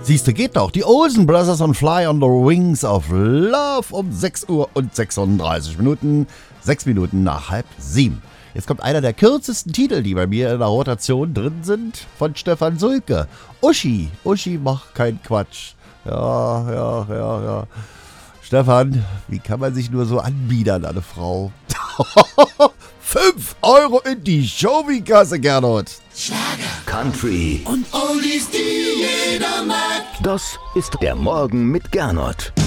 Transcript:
Siehste, geht doch. Die Olsen Brothers on Fly on the Wings of Love um 6 Uhr und 36 Minuten. 6 Minuten nach 6:30. Jetzt kommt einer der kürzesten Titel, die bei mir in der Rotation drin sind, von Stefan Sulke. Uschi. Uschi macht keinen Quatsch. Ja. Stefan, wie kann man sich nur so anbiedern, eine Frau? 5 Euro in die Show-Kasse, Gernot. Schlager, Country und Oldies, die jeder mag. Das ist der Morgen mit Gernot.